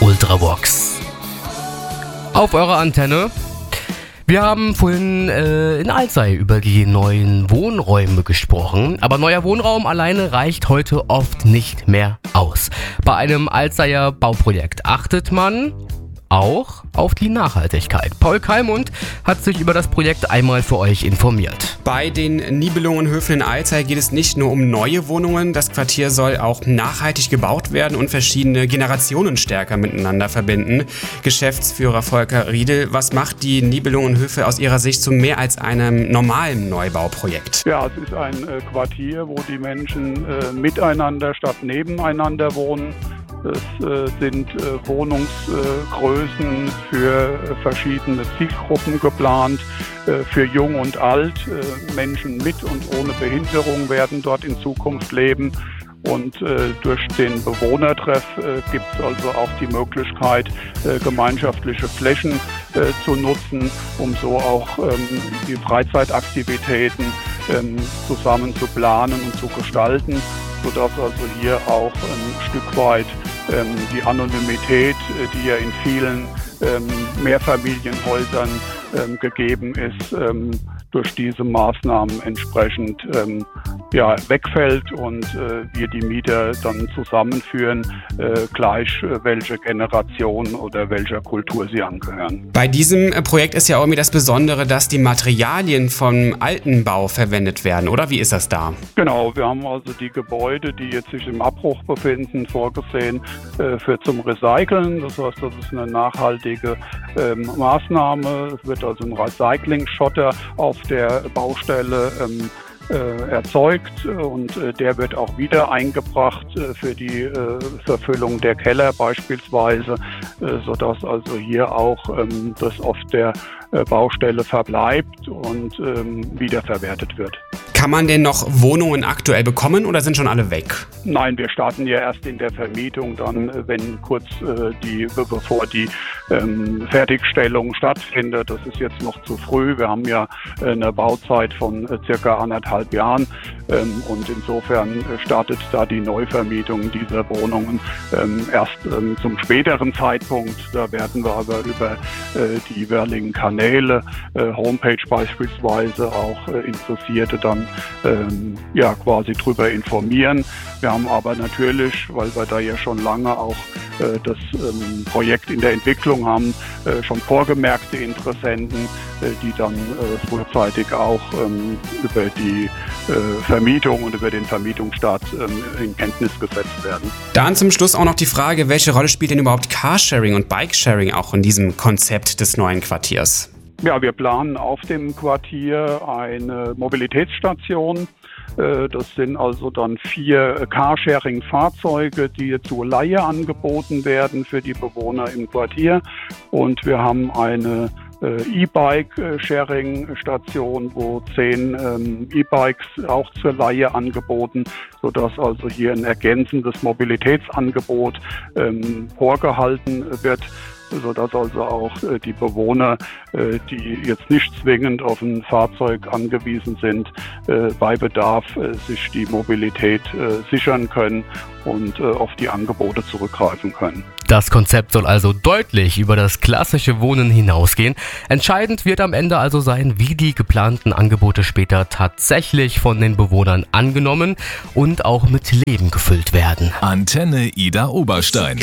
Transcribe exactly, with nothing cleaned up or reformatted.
Ultravox. Auf eurer Antenne. Wir haben vorhin äh, in Alzey über die neuen Wohnräume gesprochen, aber neuer Wohnraum alleine reicht heute oft nicht mehr aus. Bei einem Alzeyer Bauprojekt achtet man auch auf die Nachhaltigkeit. Paul Kalmund hat sich über das Projekt einmal für euch informiert. Bei den Nibelungenhöfen in Alzey geht es nicht nur um neue Wohnungen, das Quartier soll auch nachhaltig gebaut werden und verschiedene Generationen stärker miteinander verbinden. Geschäftsführer Volker Riedel, was macht die Nibelungenhöfe aus Ihrer Sicht zu mehr als einem normalen Neubauprojekt? Ja, es ist ein äh, Quartier, wo die Menschen äh, miteinander statt nebeneinander wohnen. Es äh, sind äh, Wohnungsgrößen äh, für äh, verschiedene Zielgruppen geplant, äh, für Jung und Alt. Äh, Menschen mit und ohne Behinderung werden dort in Zukunft leben. Und äh, durch den Bewohnertreff äh, gibt es also auch die Möglichkeit, äh, gemeinschaftliche Flächen äh, zu nutzen, um so auch ähm, die Freizeitaktivitäten ähm, zusammen zu planen und zu gestalten, sodass also hier auch ein Stück weit ähm, die Anonymität, äh, die ja in vielen ähm, Mehrfamilienhäusern ähm, gegeben ist, ähm, durch diese Maßnahmen entsprechend ähm, ja, wegfällt und äh, wir die Mieter dann zusammenführen, äh, gleich äh, welche Generation oder welcher Kultur sie angehören. Bei diesem äh, Projekt ist ja auch irgendwie das Besondere, dass die Materialien vom alten Bau verwendet werden, oder? Wie ist das da? Genau, wir haben also die Gebäude, die jetzt sich im Abbruch befinden, vorgesehen äh, für zum Recyceln. Das heißt, das ist eine nachhaltige ähm, Maßnahme. Es wird also ein Recycling-Schotter auf der Baustelle ähm, äh, erzeugt und äh, der wird auch wieder eingebracht äh, für die äh, Verfüllung der Keller beispielsweise, äh, sodass also hier auch ähm, das auf der äh, Baustelle verbleibt und ähm, wiederverwertet wird. Kann man denn noch Wohnungen aktuell bekommen oder sind schon alle weg? Nein, wir starten ja erst in der Vermietung, dann wenn kurz äh, die, bevor die ähm, Fertigstellung stattfindet. Das ist jetzt noch zu früh. Wir haben ja äh, eine Bauzeit von äh, circa anderthalb Jahren ähm, und insofern startet da die Neuvermietung dieser Wohnungen ähm, erst ähm, zum späteren Zeitpunkt. Da werden wir aber über äh, die jeweiligen Kanäle, äh, Homepage beispielsweise, auch äh, Interessierte dann ähm, ja quasi drüber informieren. Wir haben aber natürlich, weil wir da ja schon lange auch äh, das ähm, Projekt in der Entwicklung haben, äh, schon vorgemerkte Interessenten, äh, die dann äh, frühzeitig auch ähm, über die äh, Vermietung und über den Vermietungsstart ähm, in Kenntnis gesetzt werden. Dann zum Schluss auch noch die Frage, welche Rolle spielt denn überhaupt Carsharing und Bikesharing auch in diesem Konzept des neuen Quartiers? Ja, wir planen auf dem Quartier eine Mobilitätsstation. Das sind also dann vier Carsharing-Fahrzeuge, die zur Leihe angeboten werden für die Bewohner im Quartier. Und wir haben eine E-Bike-Sharing-Station, wo zehn ähm, E-Bikes auch zur Leihe angeboten, sodass also hier ein ergänzendes Mobilitätsangebot ähm, vorgehalten wird, sodass also auch äh, die Bewohner, äh, die jetzt nicht zwingend auf ein Fahrzeug angewiesen sind, äh, bei Bedarf äh, sich die Mobilität äh, sichern können und äh, auf die Angebote zurückgreifen können. Das Konzept soll also deutlich über das klassische Wohnen hinausgehen. Entscheidend wird am Ende also sein, wie die geplanten Angebote später tatsächlich von den Bewohnern angenommen und auch mit Leben gefüllt werden. Antenne Ida Oberstein.